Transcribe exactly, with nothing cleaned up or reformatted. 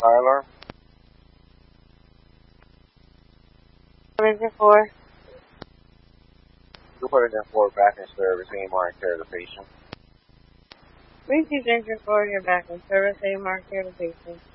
fire alarm. What is it for? You're putting in for back in service, A M R and care of the patient. Please use engine for your back in service, A M R care of the patient.